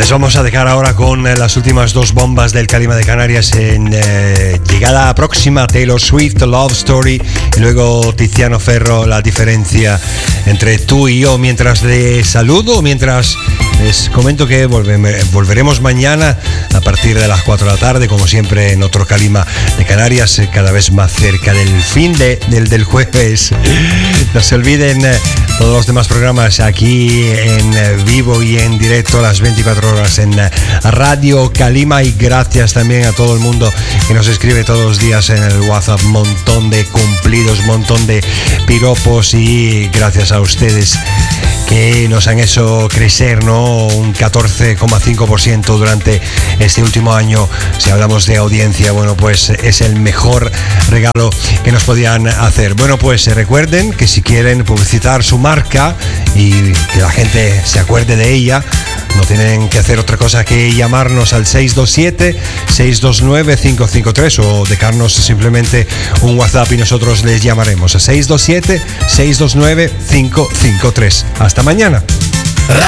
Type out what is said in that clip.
Les vamos a dejar ahora con las últimas dos bombas del Calima de Canarias en llegada próxima: Taylor Swift, Love Story, y luego Tiziano Ferro, La diferencia entre tú y yo. Mientras les saludo, mientras les comento que volveremos mañana a partir de las 4 de la tarde, como siempre, en otro Calima de Canarias, cada vez más cerca del fin del jueves. No se olviden todos los demás programas aquí en vivo y en directo a las 24 horas en Radio Calima, y gracias también a todo el mundo que nos escribe todos los días en el WhatsApp. Montón de cumplidos, montón de piropos, y gracias a ustedes que nos han hecho crecer, ¿no? Un 14,5% durante este último año. Si hablamos de audiencia, bueno, pues es el mejor regalo que nos podían hacer. Bueno, pues recuerden que si quieren publicitar su marca y que la gente se acuerde de ella, no tienen que hacer otra cosa que llamarnos al 627-629-553 o dejarnos simplemente un WhatsApp y nosotros les llamaremos a 627-629-553. Hasta mañana.